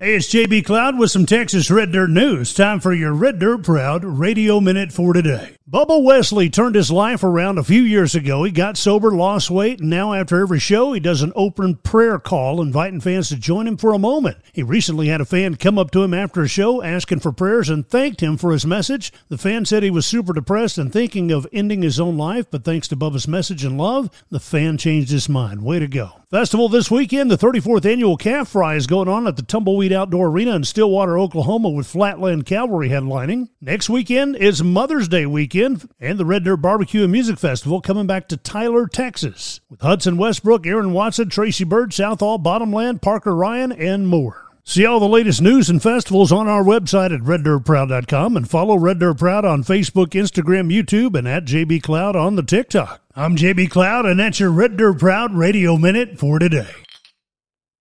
Hey, it's JB Cloud with some Texas Red Dirt news. Time for your Red Dirt Proud Radio Minute for today. Bubba Wesley turned his life around a few years ago. He got sober, lost weight, and now after every show, he does an open prayer call, inviting fans to join him for a moment. He recently had a fan come up to him after a show, asking for prayers and thanked him for his message. The fan said he was super depressed and thinking of ending his own life, but thanks to Bubba's message and love, the fan changed his mind. Way to go. Festival this weekend, the 34th Annual Calf Fry is going on at the Tumbleweed Outdoor Arena in Stillwater, Oklahoma, with Flatland Cavalry headlining. Next weekend is Mother's Day weekend, and the Red Dirt Barbecue and Music Festival coming back to Tyler, Texas, with Hudson Westbrook, Aaron Watson, Tracy Bird, Southall, Bottomland, Parker Ryan, and more. See all the latest news and festivals on our website at reddirtproud.com, and follow Red Dirt Proud on Facebook, Instagram, YouTube, and at JB Cloud on the TikTok. I'm JB Cloud, and that's your Red Dirt Proud Radio Minute for today.